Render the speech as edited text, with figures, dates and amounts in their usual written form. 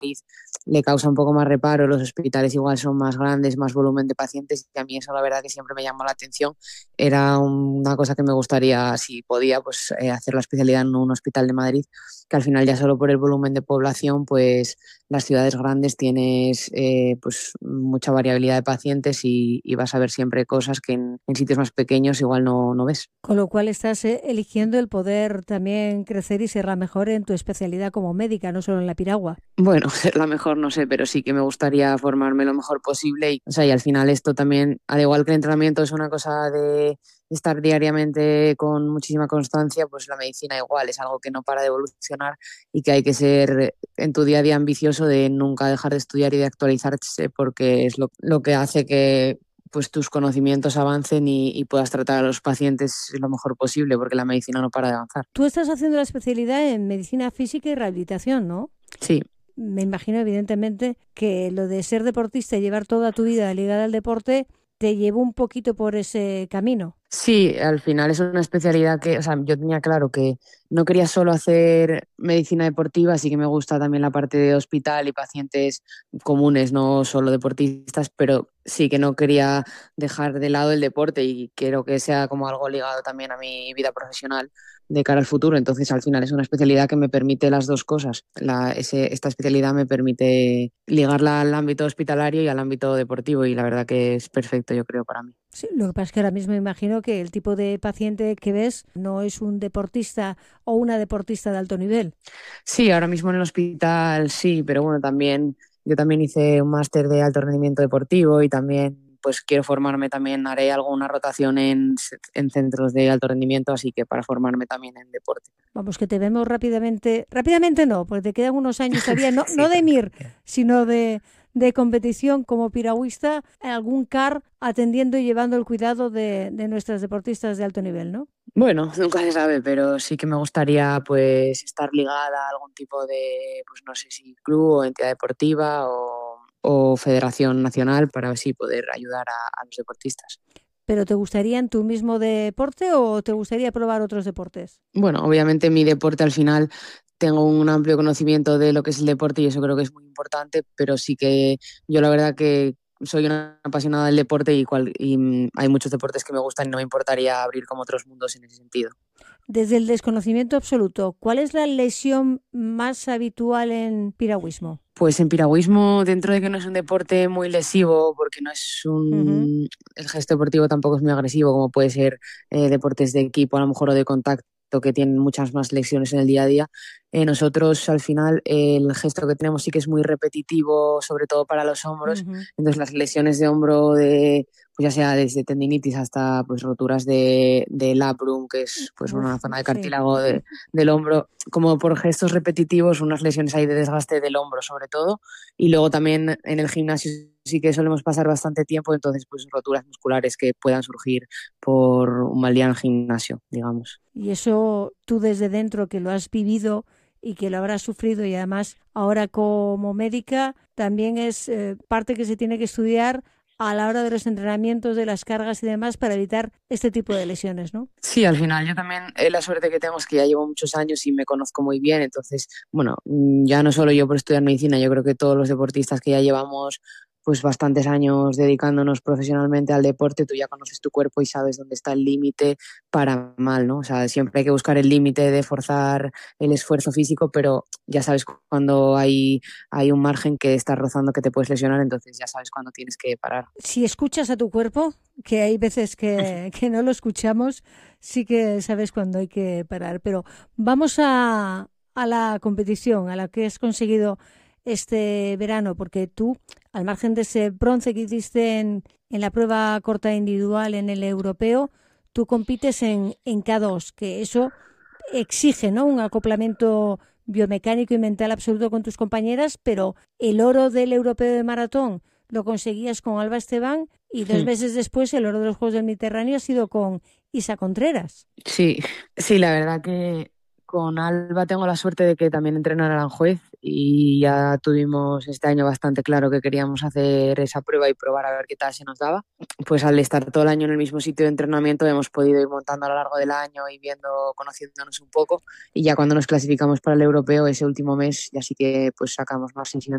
le causa un poco más reparo, los hospitales igual son más grandes, más volumen de pacientes, y a mí eso la verdad que siempre me llamó la atención. Era una cosa que me gustaría, si podía, pues hacer la especialidad en un hospital de Madrid, que al final ya solo por el volumen de población, pues las ciudades grandes tienes pues mucha variabilidad de pacientes y vas a ver siempre cosas que en sitios más pequeños igual no ves. Con lo cual estás eligiendo el poder también crecer y ser la mejor en tu especialidad como médica, no solo en la piragua. Bueno, ser la mejor no sé, pero sí que me gustaría formarme lo mejor posible y, o sea, y al final esto también, al igual que el entrenamiento es una cosa de estar diariamente con muchísima constancia, pues la medicina igual es algo que no para de evolucionar y que hay que ser en tu día a día ambicioso de nunca dejar de estudiar y de actualizarse porque es lo que hace que pues tus conocimientos avancen y puedas tratar a los pacientes lo mejor posible porque la medicina no para de avanzar. Tú estás haciendo la especialidad en medicina física y rehabilitación, ¿no? Sí. Me imagino, evidentemente, que lo de ser deportista y llevar toda tu vida ligada al deporte te llevó un poquito por ese camino. Sí, al final es una especialidad que, o sea, yo tenía claro que no quería solo hacer medicina deportiva, sí que me gusta también la parte de hospital y pacientes comunes, no solo deportistas, pero sí que no quería dejar de lado el deporte y quiero que sea como algo ligado también a mi vida profesional de cara al futuro. Entonces, al final es una especialidad que me permite las dos cosas. Esta especialidad me permite ligarla al ámbito hospitalario y al ámbito deportivo y la verdad que es perfecto, yo creo, para mí. Sí, lo que pasa es que ahora mismo imagino que el tipo de paciente que ves no es un deportista o una deportista de alto nivel. Sí, ahora mismo en el hospital sí, pero bueno, también yo también hice un máster de alto rendimiento deportivo y también pues quiero formarme también, haré alguna rotación en centros de alto rendimiento, así que para formarme también en deporte. Vamos, que te vemos rápidamente, rápidamente no, porque te quedan unos años todavía, no, Sí, no de MIR, tranquila. sino de competición como piragüista, en algún CAR atendiendo y llevando el cuidado de nuestras deportistas de alto nivel, ¿no? Bueno, nunca se sabe, pero sí que me gustaría pues estar ligada a algún tipo de, pues no sé si club o entidad deportiva o federación nacional para así poder ayudar a los deportistas. ¿Pero te gustaría en tu mismo deporte o te gustaría probar otros deportes? Bueno, obviamente mi deporte al final tengo un amplio conocimiento de lo que es el deporte y eso creo que es muy importante, pero sí que yo la verdad que soy una apasionada del deporte y hay muchos deportes que me gustan y no me importaría abrir como otros mundos en ese sentido. Desde el desconocimiento absoluto, ¿cuál es la lesión más habitual en piragüismo? Pues en piragüismo, dentro de que no es un deporte muy lesivo, porque Uh-huh. el gesto deportivo tampoco es muy agresivo, como puede ser deportes de equipo, a lo mejor, o de contacto, que tienen muchas más lesiones en el día a día. Nosotros, al final, el gesto que tenemos sí que es muy repetitivo, sobre todo para los hombros. Uh-huh. Entonces, las lesiones de hombro, pues ya sea desde tendinitis hasta pues roturas de labrum, que es pues una Uf, zona de sí. cartílago del hombro, como por gestos repetitivos, unas lesiones ahí de desgaste del hombro sobre todo, y luego también en el gimnasio sí que solemos pasar bastante tiempo, entonces pues roturas musculares que puedan surgir por un mal día en el gimnasio, digamos. Y eso tú desde dentro que lo has vivido y que lo habrás sufrido y además ahora como médica también es parte que se tiene que estudiar a la hora de los entrenamientos, de las cargas y demás para evitar este tipo de lesiones, ¿no? Sí, al final yo también la suerte que tengo es que ya llevo muchos años y me conozco muy bien, entonces, bueno, ya no solo yo por estudiar medicina, yo creo que todos los deportistas que ya llevamos pues bastantes años dedicándonos profesionalmente al deporte, tú ya conoces tu cuerpo y sabes dónde está el límite para mal, ¿no? O sea, siempre hay que buscar el límite de forzar el esfuerzo físico, pero ya sabes cuando hay un margen que estás rozando que te puedes lesionar, entonces ya sabes cuándo tienes que parar. Si escuchas a tu cuerpo, que hay veces que no lo escuchamos, sí que sabes cuándo hay que parar. Pero vamos a la competición, a la que has conseguido este verano, porque tú, al margen de ese bronce que hiciste en la prueba corta individual en el europeo, tú compites en K2, que eso exige, ¿no?, un acoplamiento biomecánico y mental absoluto con tus compañeras, pero el oro del europeo de maratón lo conseguías con Alba Esteban y 2 meses después el oro de los Juegos del Mediterráneo ha sido con Isa Contreras. Sí, sí, la verdad que con Alba tengo la suerte de que también entrena a Aranjuez y ya tuvimos este año bastante claro que queríamos hacer esa prueba y probar a ver qué tal se nos daba. Pues al estar todo el año en el mismo sitio de entrenamiento hemos podido ir montando a lo largo del año y viendo, conociéndonos un poco y ya cuando nos clasificamos para el europeo ese último mes ya sí que pues sacamos más sensaciones